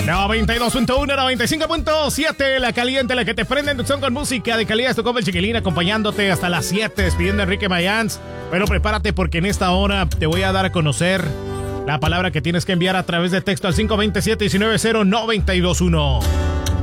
92.1, 95.7, la caliente, la que te prende en tu son con música de calidad. Tu compa el Chiquilín acompañándote hasta las 7, despidiendo a Enrique Mayans. Pero prepárate porque en esta hora te voy a dar a conocer la palabra que tienes que enviar a través de texto al 527-190921.